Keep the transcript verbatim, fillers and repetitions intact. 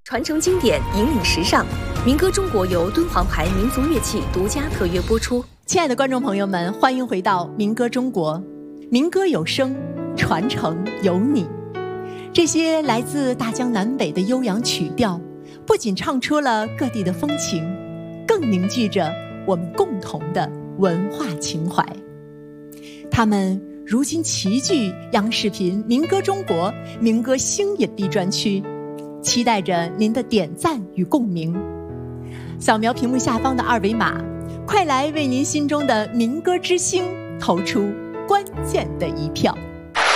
传承经典，引领时尚。民歌中国由敦煌牌民族乐器独家特约播出。 亲爱的观众朋友们，欢迎回到民歌中国，民歌有声，传承有你。这些来自大江南北的悠扬曲调，不仅唱出了各地的风情，更凝聚着我们共同的文化情怀。他们如今齐聚央视频民歌中国民歌星引力专区，期待着您的点赞与共鸣。扫描屏幕下方的二维码，快来为您心中的民歌之星投出关键的一票。